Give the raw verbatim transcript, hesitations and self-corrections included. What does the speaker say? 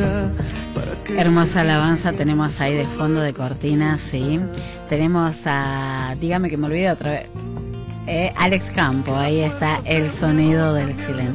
Hermosa alabanza tenemos ahí de fondo de cortina, sí. Tenemos a, dígame que me olvide otra vez, eh, Alex Campo, ahí está El sonido del silencio.